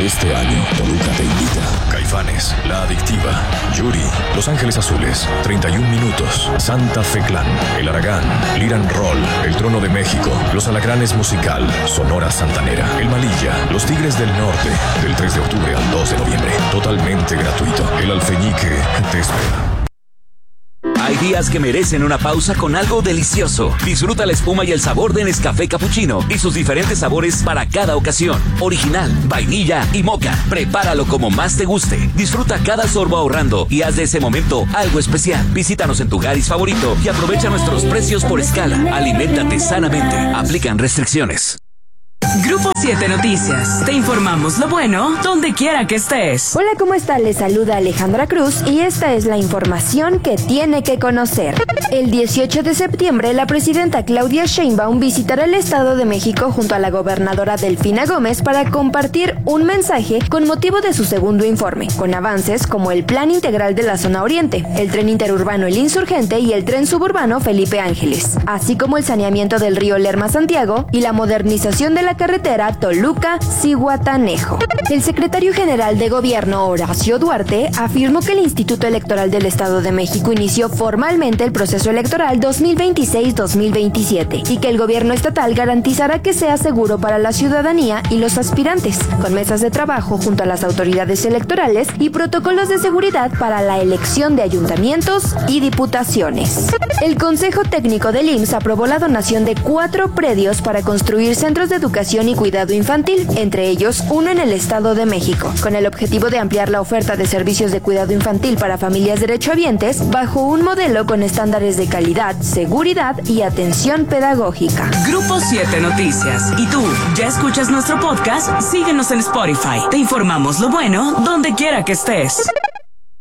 Este año, Toluca te invita. Caifanes, La Adictiva, Yuri, Los Ángeles Azules, 31 Minutos, Santa Fe Clan, El Aragán, Liran Roll, El Trono de México, Los Alacranes Musical, Sonora Santanera, El Malilla, Los Tigres del Norte, del 3 de octubre al 2 de noviembre. Totalmente gratuito. El Alfeñique te espera. Hay días que merecen una pausa con algo delicioso. Disfruta la espuma y el sabor de Nescafé Cappuccino y sus diferentes sabores para cada ocasión. Original, vainilla y moca. Prepáralo como más te guste. Disfruta cada sorbo ahorrando y haz de ese momento algo especial. Visítanos en tu Garis favorito y aprovecha nuestros precios por escala. Aliméntate sanamente. Aplican restricciones. Grupo 7 Noticias. Te informamos lo bueno donde quiera que estés. Hola, ¿cómo está? Les saluda Alejandra Cruz y esta es la información que tiene que conocer. El 18 de septiembre, la presidenta Claudia Sheinbaum visitará el Estado de México junto a la gobernadora Delfina Gómez para compartir un mensaje con motivo de su segundo informe, con avances como el Plan Integral de la Zona Oriente, el Tren Interurbano El Insurgente y el Tren Suburbano Felipe Ángeles, así como el saneamiento del río Lerma-Santiago y la modernización de la carretera Toluca-Zihuatanejo. El secretario general de Gobierno, Horacio Duarte, afirmó que el Instituto Electoral del Estado de México inició formalmente el proceso electoral 2026-2027 y que el gobierno estatal garantizará que sea seguro para la ciudadanía y los aspirantes, con mesas de trabajo junto a las autoridades electorales y protocolos de seguridad para la elección de ayuntamientos y diputaciones. El Consejo Técnico del IMSS aprobó la donación de 4 predios para construir centros de educación y cuidado infantil, entre ellos uno en el Estado de México, con el objetivo de ampliar la oferta de servicios de cuidado infantil para familias derechohabientes bajo un modelo con estándares de calidad, seguridad y atención pedagógica. Grupo 7 Noticias. ¿Y tú, ya escuchas nuestro podcast? Síguenos en Spotify. Te informamos lo bueno donde quiera que estés.